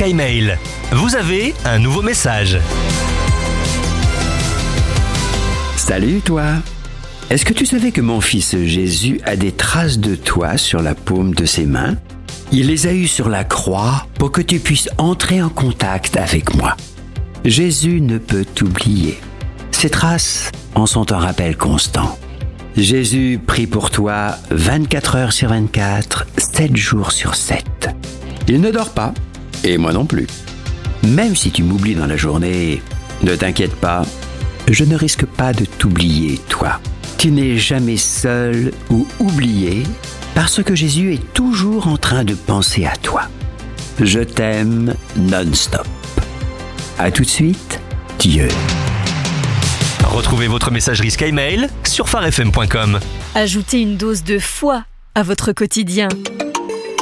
jusqu'à email. Vous avez un nouveau message. Salut toi! Est-ce que tu savais que mon fils Jésus a des traces de toi sur la paume de ses mains? Il les a eues sur la croix pour que tu puisses entrer en contact avec moi. Jésus ne peut t'oublier. Ces traces en sont un rappel constant. Jésus prie pour toi 24 heures sur 24, 7 jours sur 7. Il ne dort pas, et moi non plus. Même si tu m'oublies dans la journée, ne t'inquiète pas, je ne risque pas de t'oublier, toi. Tu n'es jamais seul ou oublié parce que Jésus est toujours en train de penser à toi. Je t'aime non-stop. À tout de suite, Dieu. Retrouvez votre messagerie Skymail sur farfm.com. Ajoutez une dose de foi à votre quotidien.